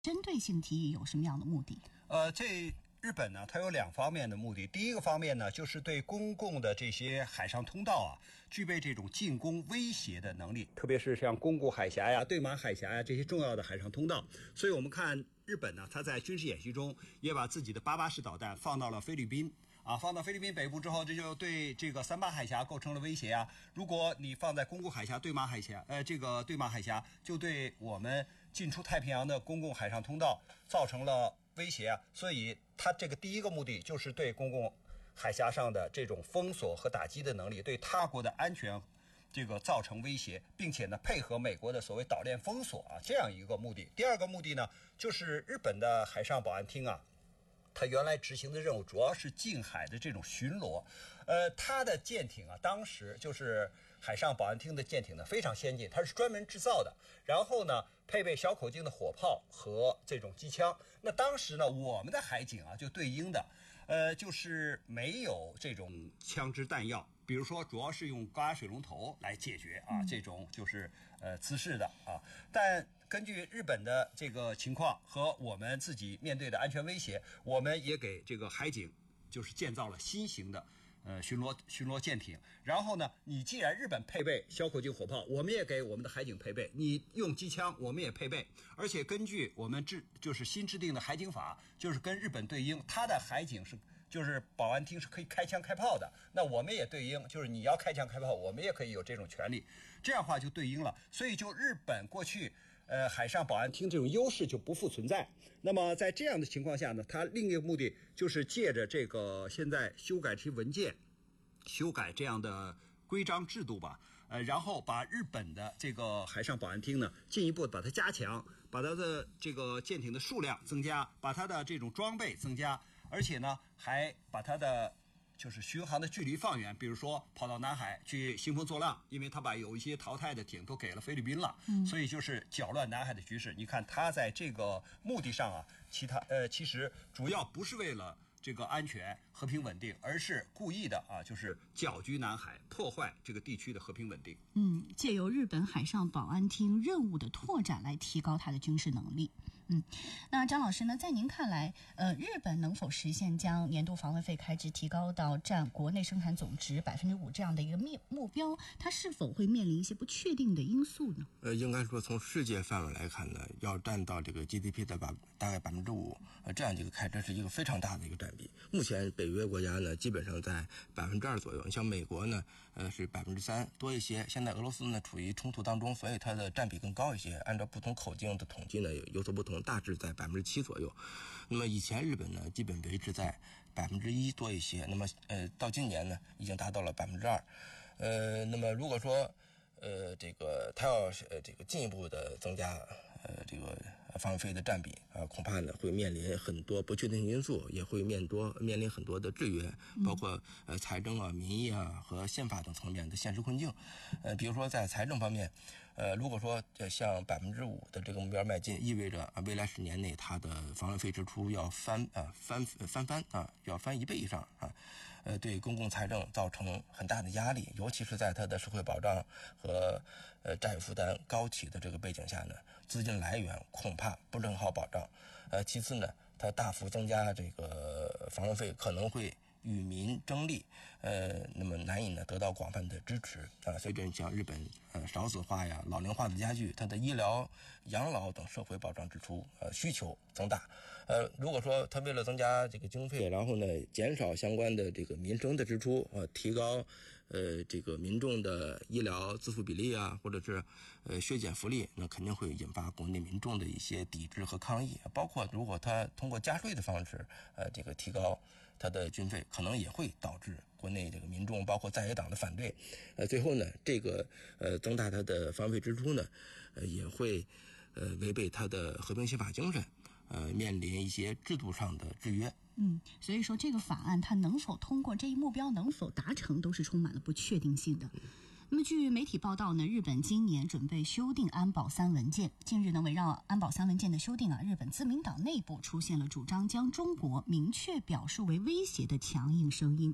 针对性提议有什么样的目的？ 这日本呢，它有两方面的目的。第一个方面呢，就是对公共的这些海上通道具备这种进攻威胁的能力，特别是像宫古海峡呀、对马海峡呀这些重要的海上通道。所以我们看日本呢，它在军事演习中也把自己的88式导弹放到了菲律宾。放到菲律宾北部之后，这就对这个三八海峡构成了威胁啊。如果你放在宫古海峡、对马海峡，对马海峡就对我们进出太平洋的公共海上通道造成了威胁啊。所以它这个第一个目的就是对公共海峡上的这种封锁和打击的能力，对他国的安全造成威胁，并且呢配合美国的所谓岛链封锁这样一个目的。第二个目的呢，就是日本的海上保安厅它原来执行的任务主要是近海的这种巡逻，它的舰艇当时就是海上保安厅的舰艇呢非常先进，它是专门制造的，然后呢配备小口径的火炮和这种机枪。那当时呢我们的海警就对应的就是没有这种枪支弹药，比如说主要是用高压水龙头来解决这种就是姿势的但根据日本的这个情况和我们自己面对的安全威胁，我们也给这个海警就是建造了新型的巡逻舰艇。然后呢，你既然日本配备小口径火炮，我们也给我们的海警配备，你用机枪我们也配备，而且根据我们就是新制定的海警法，就是跟日本对应，它的海警就是保安厅是可以开枪开炮的，那我们也对应，就是你要开枪开炮，我们也可以有这种权利，这样的话就对应了。所以就日本过去海上保安厅这种优势就不复存在。那么在这样的情况下呢，它另一个目的就是借着这个现在修改这些文件，修改这样的规章制度吧，然后把日本的这个海上保安厅呢进一步把它加强，把它的这个舰艇的数量增加，把它的这种装备增加，而且呢还把它的就是巡航的距离放远，比如说跑到南海去兴风作浪，因为他把有一些淘汰的艇都给了菲律宾了，所以就是搅乱南海的局势。你看他在这个目的上其实主要不是为了这个安全和平稳定，而是故意的就是搅局南海，破坏这个地区的和平稳定。 借由日本海上保安厅任务的拓展来提高它的军事能力。那张老师呢，在您看来，日本能否实现将年度防卫费开支提高到占国内生产总值5%这样的一个目标，它是否会面临一些不确定的因素呢？ 应该说从世界范围来看呢，要占到这个 GDP 的大概5%，这样一个开支是一个非常大的一个占比。目前北约国家呢，基本上在2%左右，像美国呢，是3%多一些。现在俄罗斯呢处于冲突当中，所以它的占比更高一些。按照不同口径的统计呢，有所不同，大致在7%左右。那么以前日本呢，基本维持在1%多一些。那么到今年呢，已经达到了2%。那么如果说它要这个进一步的增加这个防卫费的占比恐怕呢会面临很多不确定因素，也会面临很多的制约，包括财政民意和宪法等层面的现实困境。比如说在财政方面，如果说向5%的这个目标迈进，意味着未来10年内它的防卫费支出要翻要翻1倍以上对公共财政造成很大的压力，尤其是在它的社会保障和债务负担高企的这个背景下呢，资金来源恐怕不是很好保障。其次呢，它大幅增加这个防卫费可能会与民争利，那么难以呢得到广泛的支持随着像日本少子化呀、老龄化的加剧，它的医疗、养老等社会保障支出需求增大。如果说它为了增加这个经费，然后呢减少相关的这个民生的支出提高这个民众的医疗自付比例或者是削减福利，那肯定会引发国内民众的一些抵制和抗议。包括如果它通过加税的方式这个提高它的军费，可能也会导致国内这个民众包括在野党的反对。最后呢，这个增大它的防卫支出呢，也会违背它的和平宪法精神，面临一些制度上的制约。 所以说这个法案它能否通过，这一目标能否达成，都是充满了不确定性的。那么据媒体报道呢，日本今年准备修订安保3文件。近日呢，围绕安保3文件的修订日本自民党内部出现了主张将中国明确表述为威胁的强硬声音。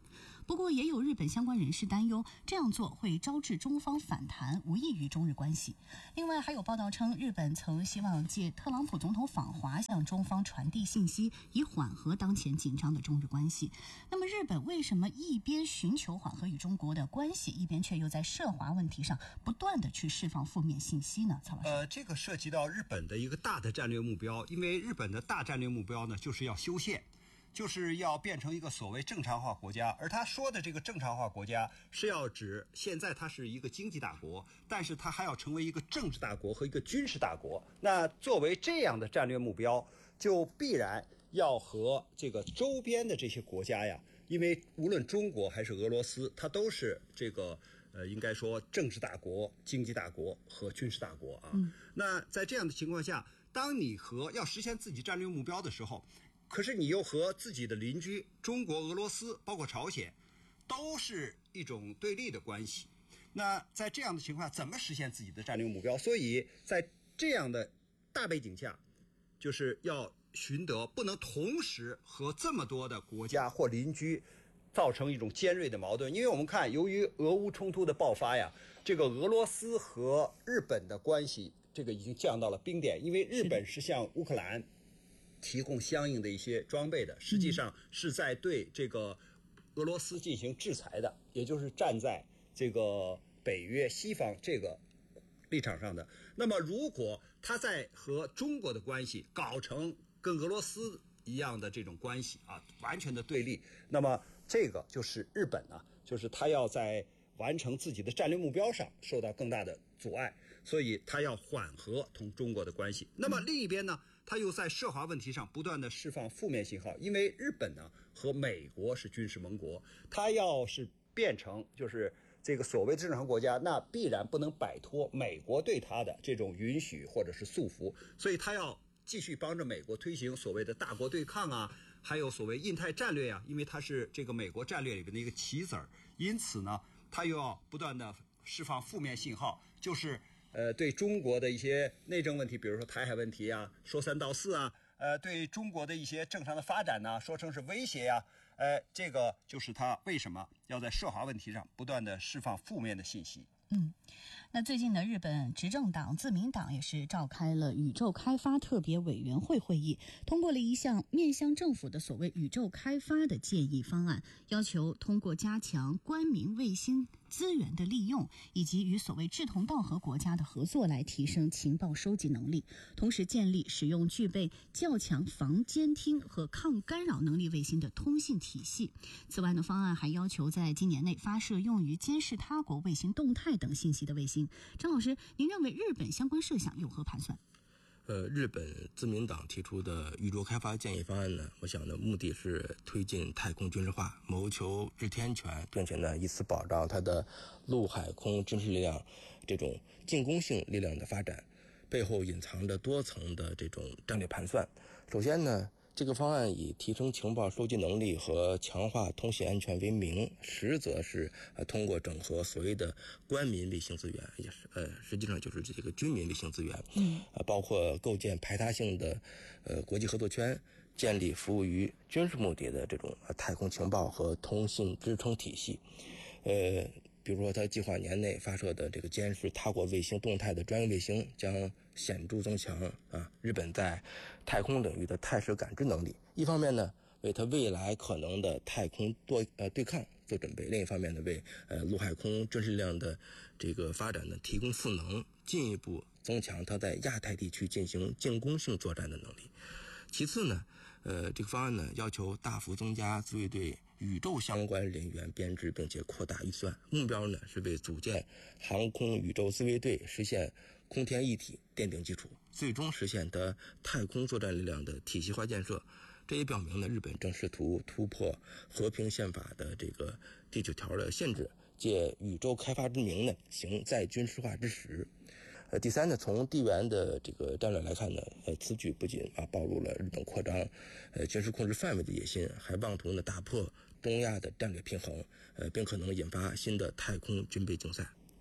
不过，也有日本相关人士担忧，这样做会招致中方反弹，无异于中日关系。另外，还有报道称，日本曾希望借特朗普总统访华向中方传递信息，以缓和当前紧张的中日关系。那么，日本为什么一边寻求缓和与中国的关系，一边却又在涉华问题上不断的去释放负面信息呢？曹老师， 这个涉及到日本的一个大的战略目标，因为日本的大战略目标呢，就是要修宪。就是要变成一个所谓正常化国家，而他说的这个正常化国家是要指现在它是一个经济大国，但是它还要成为一个政治大国和一个军事大国。那作为这样的战略目标，就必然要和这个周边的这些国家呀，因为无论中国还是俄罗斯，它都是这个应该说政治大国、经济大国和军事大国啊。那在这样的情况下，当你要实现自己战略目标的时候，可是你又和自己的邻居中国、俄罗斯，包括朝鲜，都是一种对立的关系。那在这样的情况下，怎么实现自己的战略目标？所以在这样的大背景下，就是要寻得不能同时和这么多的国家或邻居造成一种尖锐的矛盾。因为我们看，由于俄乌冲突的爆发呀，这个俄罗斯和日本的关系这个已经降到了冰点，因为日本是向乌克兰提供相应的一些装备的，实际上是在对这个俄罗斯进行制裁的，也就是站在这个北约西方这个立场上的。那么如果他在和中国的关系搞成跟俄罗斯一样的这种关系啊，完全的对立，那么这个就是日本啊，就是他要在完成自己的战略目标上受到更大的阻碍，所以他要缓和同中国的关系。那么另一边呢，他又在涉华问题上不断的释放负面信号，因为日本呢和美国是军事盟国，他要是变成就是这个所谓的正常国家，那必然不能摆脱美国对他的这种允许或者是束缚，所以他要继续帮着美国推行所谓的大国对抗啊，还有所谓印太战略啊，因为它是这个美国战略里边的一个棋子儿，因此呢，他又要不断的释放负面信号，就是对中国的一些内政问题，比如说台海问题啊，说三道四啊，对中国的一些正常的发展呢，说成是威胁呀，这个就是他为什么要在涉华问题上不断的释放负面的信息。 那最近呢，日本执政党自民党也是召开了宇宙开发特别委员会会议，通过了一项面向政府的所谓宇宙开发的建议方案，要求通过加强官民卫星资源的利用，以及与所谓志同道合国家的合作来提升情报收集能力，同时建立使用具备较强防监听和抗干扰能力卫星的通信体系。此外呢，方案还要求在今年内发射用于监视他国卫星动态等信息的卫星。张老师，您认为日本相关设想有何盘算？ 日本自民党提出的宇宙开发建议方案呢，我想呢，目的是推进太空军事化，谋求日天权，并且呢，以此保障它的陆海空军事力量这种进攻性力量的发展，背后隐藏着多层的这种战略盘算。首先呢，这个方案以提升情报收集能力和强化通信安全为名，实则是通过整合所谓的官民卫星资源，也是实际上就是这个军民卫星资源，包括构建排他性的国际合作圈，建立服务于军事目的的这种太空情报和通信支撑体系。比如说，他计划年内发射的这个监视他国卫星动态的专用卫星，将显著增强日本在太空领域的态势感知能力。一方面呢，为他未来可能的太空对抗做准备；另一方面呢，为陆海空军事力量的这个发展呢提供赋能，进一步增强他在亚太地区进行进攻性作战的能力。其次呢，这个方案呢要求大幅增加自卫队宇宙相关人员编制，并且扩大预算，目标呢是为组建航空宇宙自卫队实现空天一体奠定基础，最终实现它太空作战力量的体系化建设。这也表明了日本正试图突破和平宪法的这个第9条的限制，借宇宙开发之名呢行再军事化之实。第三呢，从地缘的这个战略来看呢，此举不仅暴露了日本扩张军事控制范围的野心，还妄图呢打破东亚的战略平衡，并可能引发新的太空军备竞赛。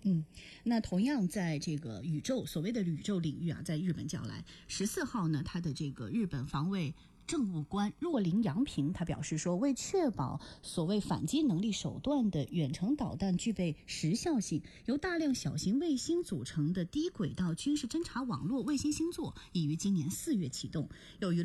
那同样在这个宇宙所谓的宇宙领域啊，在日本将来14号呢，他的这个日本防卫政务官若林洋平他表示说，为确保所谓反击能力手段的远程导弹具备时效性，由大量小型卫星组成的低轨道军事侦察网络卫星星座已于今年4月启动。有